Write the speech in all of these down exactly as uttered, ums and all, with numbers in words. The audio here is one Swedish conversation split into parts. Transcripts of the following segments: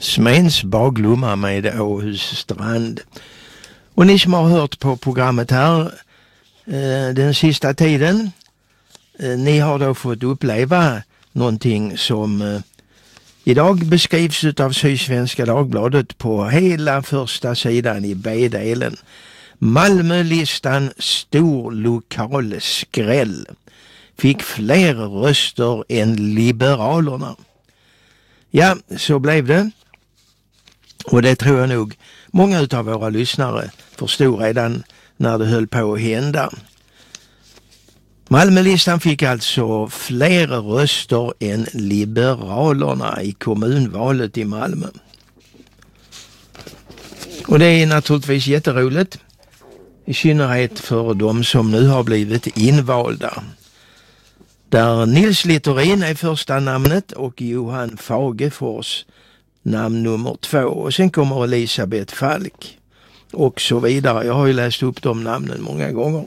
Smens baglumma med Åhus strand. Och ni som har hört på programmet här eh, den sista tiden, eh, ni har då fått uppleva någonting som eh, idag beskrivs av Sydsvenska Dagbladet på hela första sidan i B-delen. Malmölistan stor lokal skräll. Fick fler röster än Liberalerna. Ja, så blev det. Och det tror jag nog många av våra lyssnare förstod redan när det höll på att hända. Malmölistan fick alltså fler röster än Liberalerna i kommunvalet i Malmö. Och det är naturligtvis jätteroligt. I synnerhet för de som nu har blivit invalda. Där Nils Littorin är första namnet och Johan Fagefors namn nummer två. Och sen kommer Elisabeth Falk och så vidare. Jag har ju läst upp de namnen många gånger.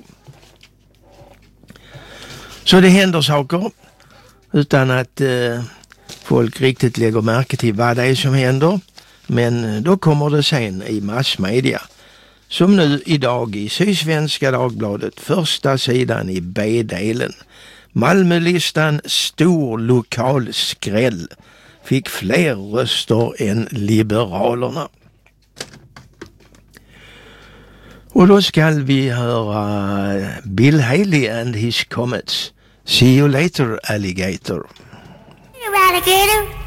Så det händer saker utan att eh, folk riktigt lägger märke till vad det är som händer. Men då kommer det sen i massmedia. Som nu idag i Sydsvenska Dagbladet, första sidan i B-delen. Malmölistan stor lokal skräll. Fick fler röster än Liberalerna. Och då ska vi höra Bill Haley and his Comets. See you later, alligator. Hey, alligator.